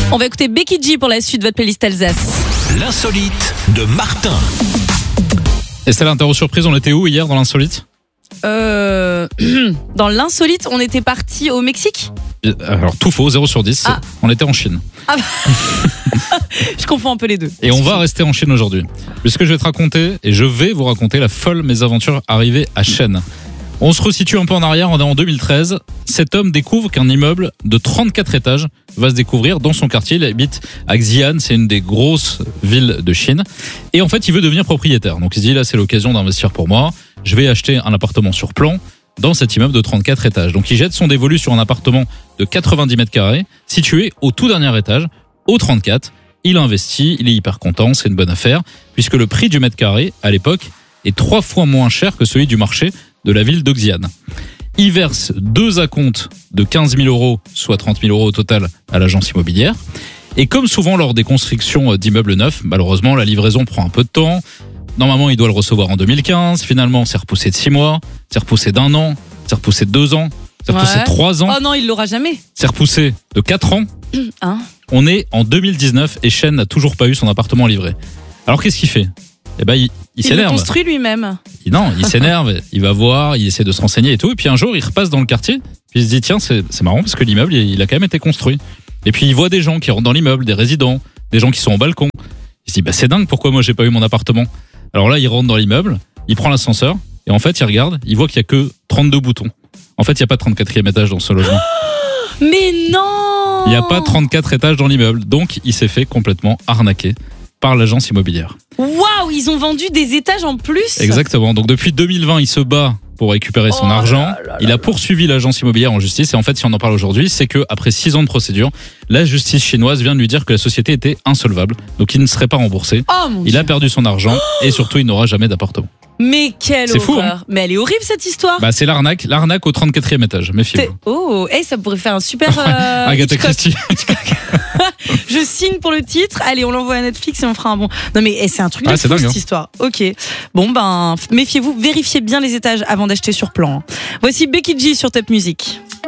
On va écouter Becky G pour la suite de votre playlist Alsace. L'insolite de Martin. Et c'est l'interro surprise, on était où hier dans l'insolite ? Dans l'insolite, on était parti au Mexique. Alors tout faux, 0 sur 10, on était en Chine. Je confonds un peu les deux. Et on va rester en Chine aujourd'hui. Puisque je vais te raconter, et je vais vous raconter la folle mésaventure arrivée à Shenzhen. On se resitue un peu en arrière, on est en 2013. Cet homme découvre qu'un immeuble de 34 étages va se découvrir dans son quartier. Il habite à Xi'an, c'est une des grosses villes de Chine. Et en fait, il veut devenir propriétaire. Donc il se dit, là, c'est l'occasion d'investir pour moi. Je vais acheter un appartement sur plan dans cet immeuble de 34 étages. Donc il jette son dévolu sur un appartement de 90 mètres carrés, situé au tout dernier étage, au 34. Il investit, il est hyper content, c'est une bonne affaire, puisque le prix du mètre carré, à l'époque, est 3 fois moins cher que celui du marché de la ville de Xi'an. Il verse 2 acomptes de 15 000 euros, soit 30 000 euros au total, à l'agence immobilière. Et comme souvent lors des constructions d'immeubles neufs, malheureusement, la livraison prend un peu de temps. Normalement, il doit le recevoir en 2015. Finalement, c'est repoussé de 6 mois, c'est repoussé d'1 an, c'est repoussé de 2 ans, c'est repoussé de 3 ans. Oh non, il l'aura jamais. C'est repoussé de 4 ans. On est en 2019 et Shen n'a toujours pas eu son appartement livré. Alors qu'est-ce qu'il fait ? Eh ben, il s'énerve. Il le construit lui-même. Non, il s'énerve, il va voir, il essaie de se renseigner et tout. Et puis un jour, il repasse dans le quartier, puis il se dit, tiens, c'est marrant parce que l'immeuble, il a quand même été construit. Et puis il voit des gens qui rentrent dans l'immeuble, des résidents, des gens qui sont au balcon. Il se dit, c'est dingue, pourquoi moi j'ai pas eu mon appartement ? Alors là, il rentre dans l'immeuble, il prend l'ascenseur, et en fait, il regarde, il voit qu'il y a que 32 boutons. En fait, il n'y a pas de 34e étage dans ce logement. Mais non ! Il n'y a pas 34 étages dans l'immeuble, donc il s'est fait complètement arnaquer par l'agence immobilière. Waouh, ils ont vendu des étages en plus ? Exactement. Donc depuis 2020, il se bat pour récupérer son argent. Il a poursuivi l'agence immobilière en justice. Et en fait, si on en parle aujourd'hui, c'est que après 6 ans de procédure, la justice chinoise vient de lui dire que la société était insolvable. Donc il ne serait pas remboursé. Il a perdu son argent et surtout, il n'aura jamais d'appartement. Mais quelle horreur. Fou, hein. Mais elle est horrible cette histoire. Bah, c'est l'arnaque au 34e étage. Méfiez-vous. Ça pourrait faire un super Agatha Christie. Je signe pour le titre. Allez, on l'envoie à Netflix et on fera un bon. Non mais c'est un truc de fou dingue, cette histoire. Ok. Bon méfiez-vous, vérifiez bien les étages avant d'acheter sur plan. Voici Becky G sur Top Music.